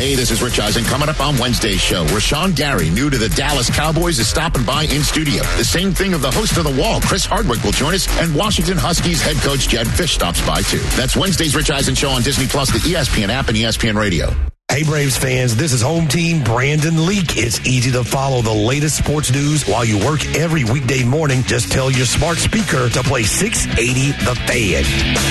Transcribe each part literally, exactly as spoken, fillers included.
Hey, this is Rich Eisen. Coming up on Wednesday's show, Rashawn Gary, new to the Dallas Cowboys, is stopping by in studio. The same thing of the host of The Wall, Chris Hardwick, will join us, and Washington Huskies head coach Jed Fish stops by too. That's Wednesday's Rich Eisen show on Disney Plus, the E S P N app, and E S P N Radio. Hey, Braves fans, this is home team Brandon Leak. It's easy to follow the latest sports news while you work every weekday morning. Just tell your smart speaker to play six eighty The Fan.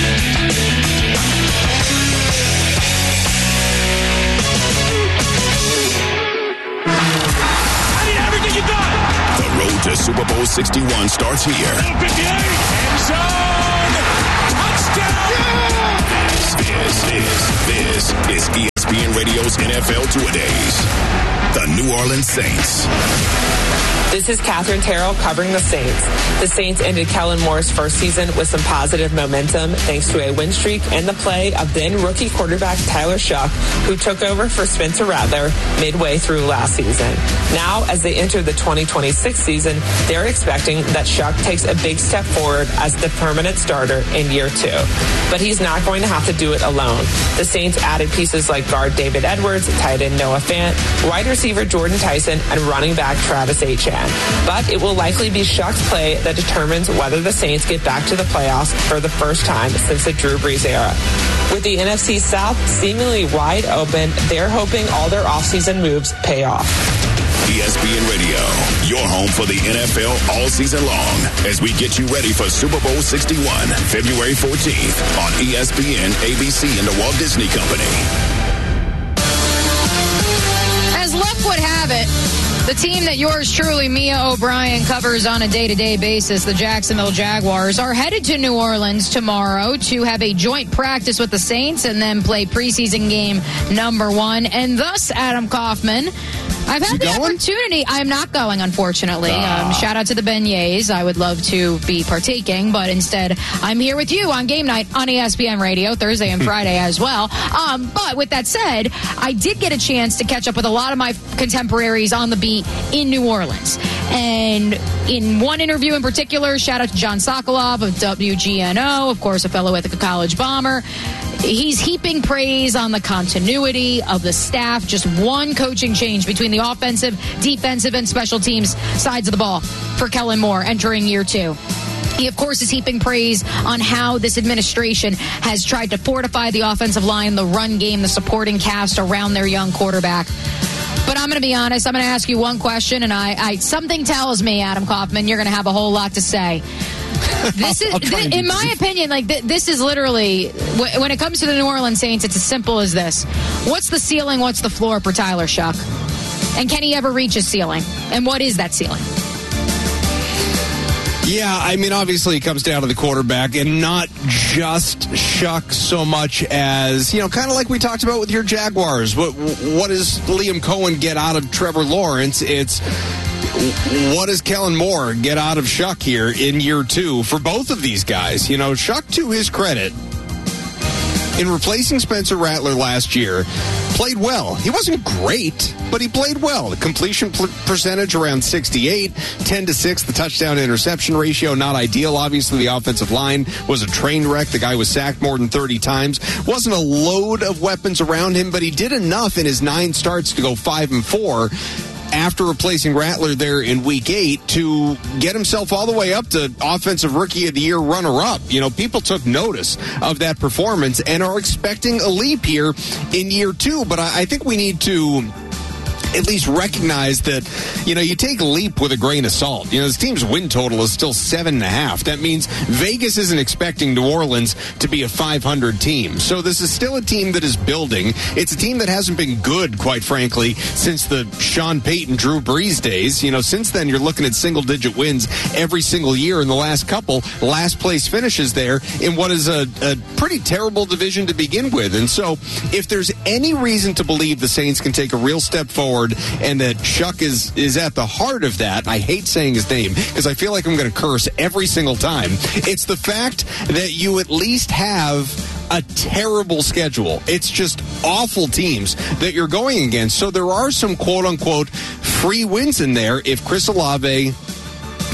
I need everything you got. The road to Super Bowl sixty-one starts here. fifty-eight, end zone, touchdown. Yeah! This, this, this, this is E S P N Radio's N F L Two-A-Days. The New Orleans Saints. This is Catherine Terrell covering the Saints. The Saints ended Kellen Moore's first season with some positive momentum thanks to a win streak and the play of then rookie quarterback Tyler Shough, who took over for Spencer Rattler midway through last season. Now, as they enter the twenty twenty-six season, they're expecting that Shough takes a big step forward as the permanent starter in year two. But he's not going to have to do it alone. The Saints added pieces like guard David Edwards, tight end Noah Fant, wide receiver Jordan Tyson, and running back Travis Etienne. But it will likely be Shough's play that determines whether the Saints get back to the playoffs for the first time since the Drew Brees era. With the N F C South seemingly wide open, they're hoping all their offseason moves pay off. E S P N Radio, your home for the N F L all season long, as we get you ready for Super Bowl sixty-one, February fourteenth on E S P N, A B C, and the Walt Disney Company. As luck would have it, the team that yours truly, Mia O'Brien, covers on a day-to-day basis, the Jacksonville Jaguars, are headed to New Orleans tomorrow to have a joint practice with the Saints and then play preseason game number one. And thus, Adam Kaufman, I've had the going? opportunity. I'm not going, unfortunately. Ah. Um, shout out to the beignets. I would love to be partaking, but instead, I'm here with you on game night on E S P N Radio, Thursday and Friday as well. Um, but with that said, I did get a chance to catch up with a lot of my contemporaries on the beat in New Orleans. And in one interview in particular, shout out to John Sokolov of W G N O, of course, a fellow Ithaca College Bomber. He's heaping praise on the continuity of the staff. Just one coaching change between the offensive, defensive, and special teams sides of the ball for Kellen Moore entering year two. He, of course, is heaping praise on how this administration has tried to fortify the offensive line, the run game, the supporting cast around their young quarterback. But I'm going to be honest. I'm going to ask you one question, and I, I something tells me, Adam Kaufman, you're going to have a whole lot to say. This is, this, in my opinion, like th- this is literally, w- when it comes to the New Orleans Saints, it's as simple as this. What's the ceiling? What's the floor for Tyler Shough? And can he ever reach his ceiling? And what is that ceiling? Yeah, I mean, obviously it comes down to the quarterback, and not just Shough so much as, you know, kind of like we talked about with your Jaguars. What, what does Liam Cohen get out of Trevor Lawrence? It's what does Kellen Moore get out of Shough here in year two for both of these guys? You know, Shough, to his credit, in replacing Spencer Rattler last year, played well. He wasn't great, but he played well. The completion pl- percentage around sixty-eight, ten to six, the touchdown interception ratio, not ideal. Obviously, the offensive line was a train wreck. The guy was sacked more than thirty times. Wasn't a load of weapons around him, but he did enough in his nine starts to go five and four. After replacing Rattler there in week eight to get himself all the way up to Offensive Rookie of the Year runner-up. You know, people took notice of that performance and are expecting a leap here in year two. But I, I think we need to at least recognize that, you know, you take a leap with a grain of salt. You know, this team's win total is still seven and a half. That means Vegas isn't expecting New Orleans to be a five hundred team. So this is still a team that is building. It's a team that hasn't been good, quite frankly, since the Sean Payton, Drew Brees days. You know, since then, you're looking at single-digit wins every single year in the last couple. Last place finishes there in what is a, a pretty terrible division to begin with. And so if there's any reason to believe the Saints can take a real step forward, and that Shough is, is at the heart of that. I hate saying his name because I feel like I'm going to curse every single time. It's the fact that you at least have a terrible schedule. It's just awful teams that you're going against. So there are some quote-unquote free wins in there if Chris Olave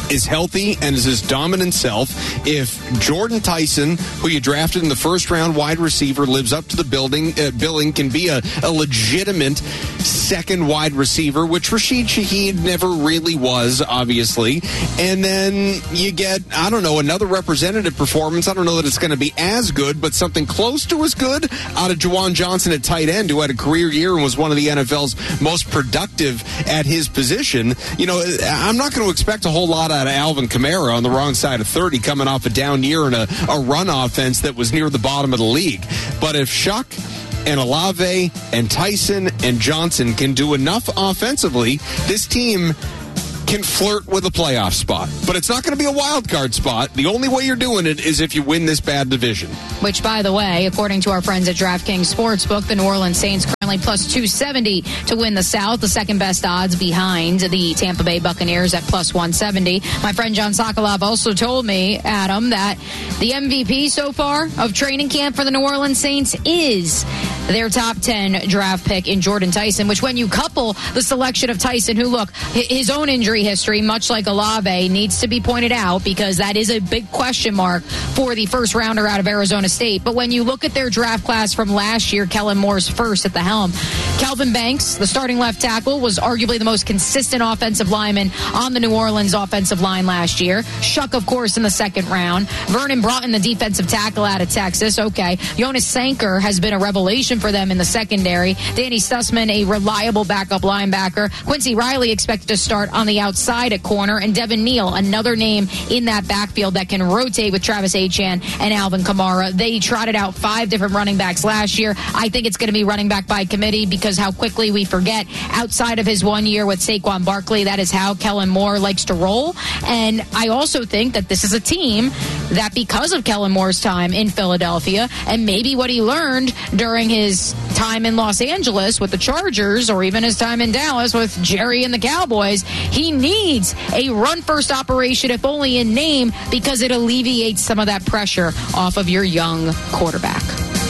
is healthy and is his dominant self, if Jordan Tyson, who you drafted in the first round wide receiver, lives up to the building uh, billing, can be a, a legitimate second wide receiver, which Rashid Shaheed never really was, obviously. And then you get, I don't know, another representative performance. I don't know that it's going to be as good, but something close to as good out of Juwan Johnson at tight end, who had a career year and was one of the N F L's most productive at his position. You know, I'm not going to expect a whole lot out of Alvin Kamara on the wrong side of thirty, coming off a down year and a, a run offense that was near the bottom of the league. But if Shuck and Olave and Tyson and Johnson can do enough offensively, this team can flirt with a playoff spot. But it's not going to be a wild card spot. The only way you're doing it is if you win this bad division. Which, by the way, according to our friends at DraftKings Sportsbook, the New Orleans Saints currently plus two seventy to win the South, the second best odds behind the Tampa Bay Buccaneers at plus one seventy. My friend John Sokolov also told me, Adam, that the M V P so far of training camp for the New Orleans Saints is their top ten draft pick in Jordan Tyson, which when you couple the selection of Tyson, who, look, his own injury history, much like Olave, needs to be pointed out because that is a big question mark for the first rounder out of Arizona State. But when you look at their draft class from last year, Kellen Moore's first at the helm. Calvin Banks, the starting left tackle, was arguably the most consistent offensive lineman on the New Orleans offensive line last year. Shuck, of course, in the second round. Vernon Broughton, the defensive tackle out of Texas. Okay. Jonas Sanker has been a revelation for them in the secondary. Danny Stussman, a reliable backup linebacker. Quincy Riley expected to start on the outside at corner. And Devin Neal, another name in that backfield that can rotate with Travis Etienne and Alvin Kamara. They trotted out five different running backs last year. I think it's going to be running back by committee because how quickly we forget outside of his one year with Saquon Barkley, that is how Kellen Moore likes to roll. And I also think that this is a team that, because of Kellen Moore's time in Philadelphia and maybe what he learned during his time in Los Angeles with the Chargers or even his time in Dallas with Jerry and the Cowboys, he needs a run-first operation, if only in name, because it alleviates some of that pressure off of your young quarterback.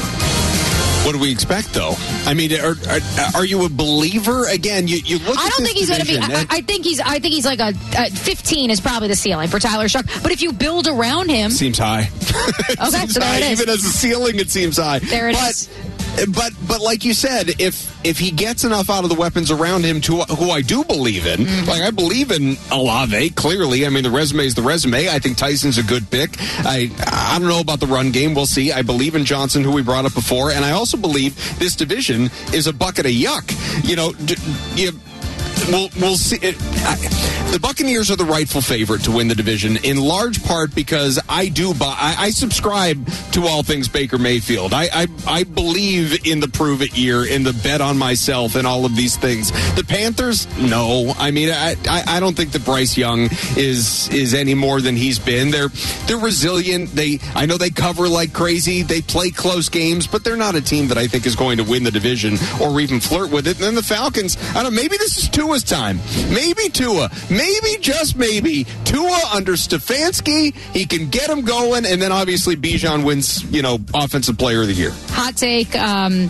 What do we expect, though? I mean, are, are, are you a believer? Again, you, you look. I at don't this think he's going to be. I, I think he's. I think he's like a, a fifteen is probably the ceiling for Tyler Shuck. But if you build around him, seems high. Okay, seems so there high. it is. Even as a ceiling, it seems high. There it but, is. But but like you said, if if he gets enough out of the weapons around him, to who I do believe in, mm-hmm. like I believe in Olave, clearly. I mean, the resume is the resume. I think Tyson's a good pick. I I don't know about the run game. We'll see. I believe in Johnson, who we brought up before, and I also believe this division is a bucket of yuck. You know, you. We'll, we'll see. It, I, the Buccaneers are the rightful favorite to win the division, in large part because I do buy. I, I subscribe to all things Baker Mayfield. I, I I believe in the prove it year, in the bet on myself, and all of these things. The Panthers, no. I mean, I, I I don't think that Bryce Young is is any more than he's been. They're they're resilient. They I know they cover like crazy. They play close games, but they're not a team that I think is going to win the division or even flirt with it. And then the Falcons. I don't know. Maybe this is Tua's time. Maybe Tua. Maybe, just maybe, Tua under Stefanski, he can get him going, and then obviously Bijan wins, you know, Offensive Player of the Year. Hot take, um,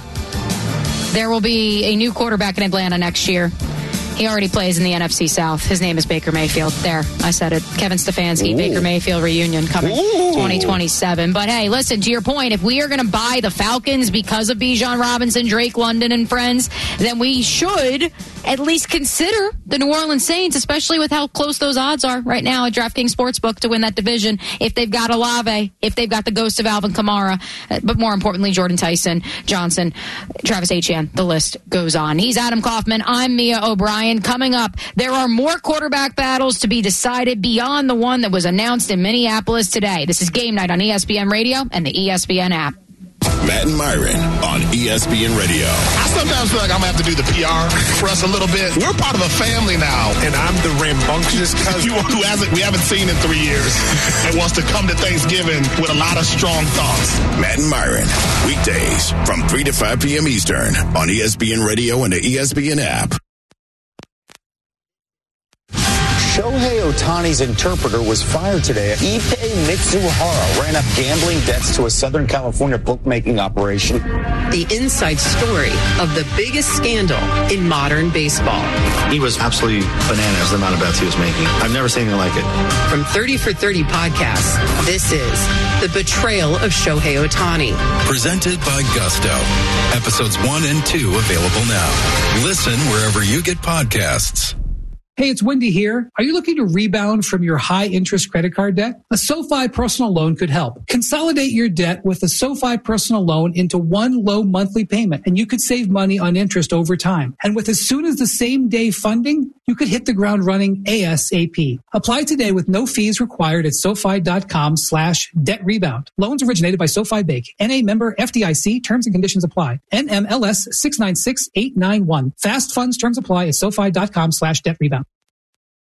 there will be a new quarterback in Atlanta next year. He already plays in the N F C South. His name is Baker Mayfield. There, I said it. Kevin Stefanski, Ooh. Baker Mayfield reunion coming Ooh. twenty twenty-seven. But hey, listen, to your point, if we are going to buy the Falcons because of Bijan Robinson, Drake London, and friends, then we should at least consider the New Orleans Saints, especially with how close those odds are right now at DraftKings Sportsbook to win that division. If they've got Olave, if they've got the ghost of Alvin Kamara, but more importantly, Jordan Tyson, Johnson, Travis Etienne, the list goes on. He's Adam Kaufman. I'm Mia O'Brien. Coming up, there are more quarterback battles to be decided beyond the one that was announced in Minneapolis today. This is Game Night on E S P N Radio and the E S P N app. Matt and Myron on E S P N Radio. I sometimes feel like I'm going to have to do the P R for us a little bit. We're part of a family now. And I'm the rambunctious cousin who hasn't, we haven't seen in three years and wants to come to Thanksgiving with a lot of strong thoughts. Matt and Myron, weekdays from three to five p.m. Eastern on E S P N Radio and the E S P N app. Shohei Ohtani's interpreter was fired today. Ippei Mitsuhara ran up gambling debts to a Southern California bookmaking operation. The inside story of the biggest scandal in modern baseball. He was absolutely bananas, the amount of bets he was making. I've never seen anything like it. From thirty for thirty podcasts, this is The Betrayal of Shohei Ohtani. Presented by Gusto. Episodes one and two available now. Listen wherever you get podcasts. Hey, it's Wendy here. Are you looking to rebound from your high-interest credit card debt? A SoFi personal loan could help. Consolidate your debt with a SoFi personal loan into one low monthly payment, and you could save money on interest over time. And with as soon as the same day funding, you could hit the ground running ASAP. Apply today with no fees required at SoFi.com slash debt rebound. Loans originated by SoFi Bank. N A member F D I C. Terms and conditions apply. N M L S six nine six eight nine one. Fast funds terms apply at SoFi.com slash debt rebound.